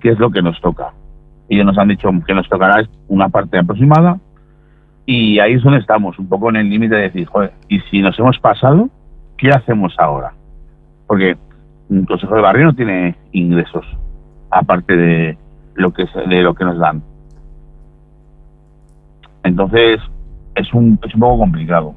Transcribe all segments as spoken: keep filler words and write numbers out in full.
qué es lo que nos toca. Ellos nos han dicho que nos tocará una parte aproximada y ahí es donde estamos, un poco en el límite de decir, joder, y si nos hemos pasado, ¿qué hacemos ahora? Porque el Consejo de Barrio no tiene ingresos, aparte de lo que, de lo que nos dan. Entonces, es un, es un poco complicado.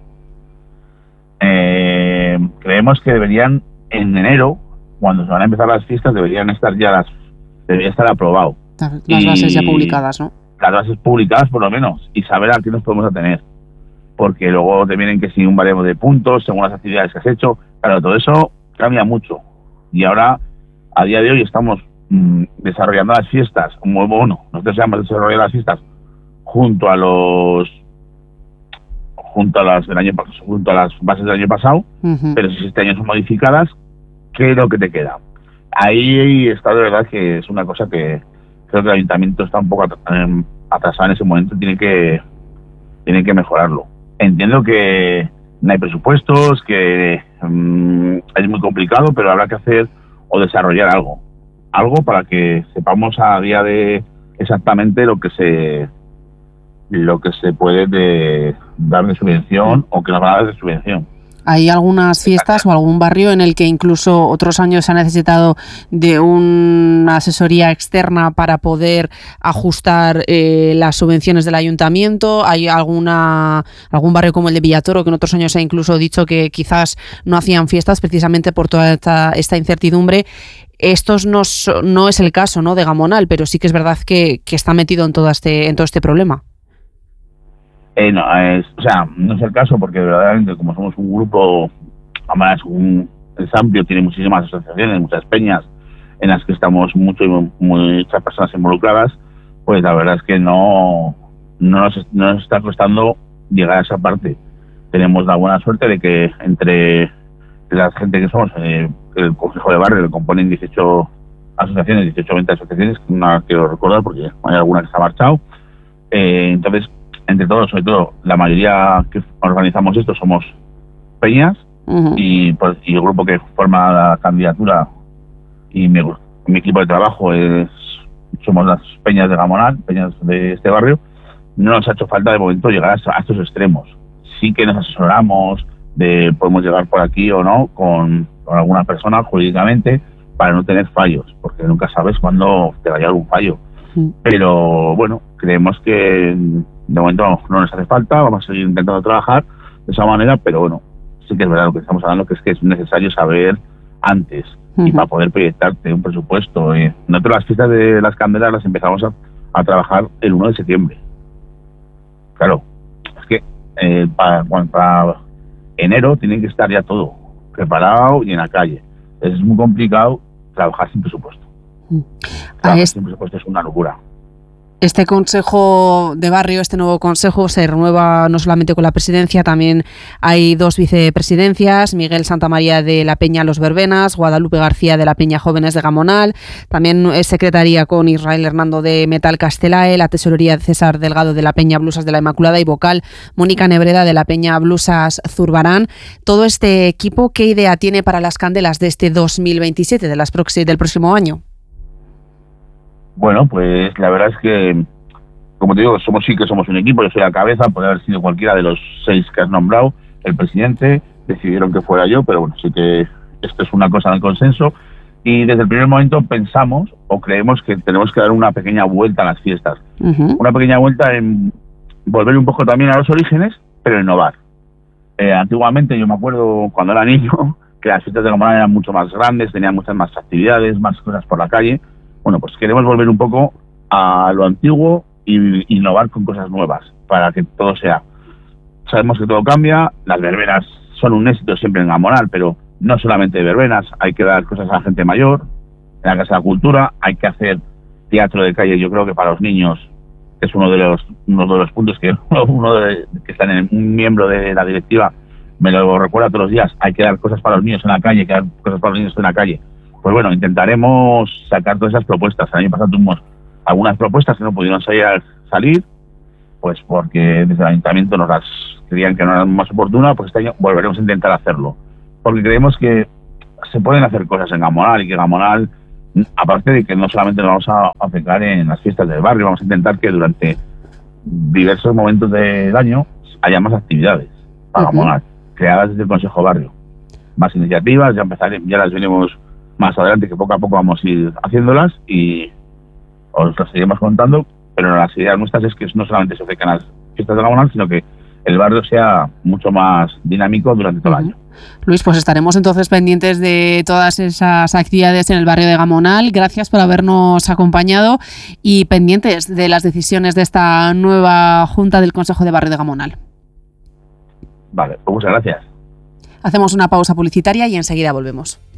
Eh, creemos que deberían, en enero, cuando se van a empezar las fiestas, deberían estar ya las, debería estar aprobado. Las y bases ya publicadas, ¿no? Las bases publicadas, por lo menos, y saber a qué nos podemos atener. Porque luego te vienen que si un baremo de puntos, según las actividades que has hecho, claro, todo eso cambia mucho. Y ahora, a día de hoy, estamos mmm, desarrollando las fiestas, muy bueno, nosotros hemos desarrollado las fiestas junto a los junto a las del año junto a las bases del año pasado, uh-huh. Pero si este año son modificadas, ¿qué es lo que te queda? Ahí está de verdad que es una cosa que creo que el ayuntamiento está un poco atrasado en ese momento, tiene que tiene que mejorarlo. Entiendo que no hay presupuestos, que um, es muy complicado, pero habrá que hacer o desarrollar algo, algo para que sepamos a día de exactamente lo que se lo que se puede de, dar de subvención o que nos van a dar de subvención. ¿Hay algunas fiestas o algún barrio en el que incluso otros años se ha necesitado de una asesoría externa para poder ajustar eh, las subvenciones del ayuntamiento? ¿Hay alguna algún barrio como el de Villatoro que en otros años se ha incluso dicho que quizás no hacían fiestas precisamente por toda esta, esta incertidumbre? Estos no, no es el caso, ¿no?, de Gamonal, pero sí que es verdad que, que está metido en todo este, en todo este problema. Eh, no, es, o sea, no es el caso porque verdaderamente como somos un grupo, además un, es amplio, tiene muchísimas asociaciones, muchas peñas en las que estamos mucho, muchas personas involucradas, pues la verdad es que no, no, nos, no nos está costando llegar a esa parte. Tenemos la buena suerte de que entre la gente que somos, eh, el Consejo de Barrio, que componen dieciocho asociaciones, dieciocho o veinte asociaciones, no quiero recordar porque hay alguna que se ha marchado, eh, entonces entre todos, sobre todo, la mayoría que organizamos esto somos peñas, uh-huh. y, pues, y el grupo que forma la candidatura y mi, mi equipo de trabajo es somos las peñas de Gamonal, peñas de este barrio. No nos ha hecho falta de momento llegar a, a estos extremos. Sí que nos asesoramos de podemos llegar por aquí o no con, con alguna persona jurídicamente para no tener fallos, porque nunca sabes cuándo te vaya algún fallo. Uh-huh. Pero bueno, creemos que de momento no nos hace falta, vamos a seguir intentando trabajar de esa manera, pero bueno, sí que es verdad lo que estamos hablando, que es que es necesario saber antes, uh-huh. y para poder proyectarte un presupuesto. Eh. Nosotros las fiestas de las candelas las empezamos a, a trabajar el uno de septiembre. Claro, es que eh, para, para enero tiene que estar ya todo preparado y en la calle. Es muy complicado trabajar sin presupuesto. Uh-huh. Trabajar es... sin presupuesto es una locura. Este consejo de barrio, este nuevo consejo, se renueva no solamente con la presidencia, también hay dos vicepresidencias, Miguel Santamaría de la Peña Los Verbenas, Guadalupe García de la Peña Jóvenes de Gamonal, también es secretaría con Israel Hernando de Metal Castelae, la tesorería de César Delgado de la Peña Blusas de la Inmaculada y vocal Mónica Nebreda de la Peña Blusas Zurbarán. Todo este equipo, ¿qué idea tiene para las candelas de este dos mil veintisiete, de las proxi- del próximo año? Bueno, pues la verdad es que, como te digo, somos sí que somos un equipo, yo soy la cabeza, puede haber sido cualquiera de los seis que has nombrado, el presidente, decidieron que fuera yo, pero bueno, sí que esto es una cosa del consenso, y desde el primer momento pensamos o creemos que tenemos que dar una pequeña vuelta a las fiestas, uh-huh. una pequeña vuelta en volver un poco también a los orígenes, pero innovar. Eh, antiguamente, yo me acuerdo cuando era niño, que las fiestas de Gamonal eran mucho más grandes, tenían muchas más actividades, más cosas por la calle. Bueno, pues queremos volver un poco a lo antiguo y innovar con cosas nuevas para que todo sea. Sabemos que todo cambia, las verbenas son un éxito siempre en Gamonal, pero no solamente de verbenas, hay que dar cosas a la gente mayor, en la Casa de la Cultura, hay que hacer teatro de calle, yo creo que para los niños es uno de los uno de los puntos que uno de, que está en el, un miembro de la directiva me lo recuerda todos los días, hay que dar cosas para los niños en la calle, hay que dar cosas para los niños en la calle. Pues bueno, intentaremos sacar todas esas propuestas. El año pasado tuvimos algunas propuestas que no pudieron salir, pues porque desde el ayuntamiento nos las creían que no eran más oportunas, pues este año volveremos a intentar hacerlo. Porque creemos que se pueden hacer cosas en Gamonal y que Gamonal aparte de que no solamente nos vamos a aplicar en las fiestas del barrio, vamos a intentar que durante diversos momentos del año haya más actividades para Gamonal, uh-huh. creadas desde el Consejo Barrio. Más iniciativas, ya empezaré, ya las venimos más adelante, que poco a poco vamos a ir haciéndolas y os las seguiremos contando, pero las ideas nuestras es que no solamente se acercan a las fiestas de Gamonal, sino que el barrio sea mucho más dinámico durante todo uh-huh. el año. Luis, pues estaremos entonces pendientes de todas esas actividades en el barrio de Gamonal. Gracias por habernos acompañado y pendientes de las decisiones de esta nueva Junta del Consejo de Barrio de Gamonal. Vale, pues muchas gracias. Hacemos una pausa publicitaria y enseguida volvemos.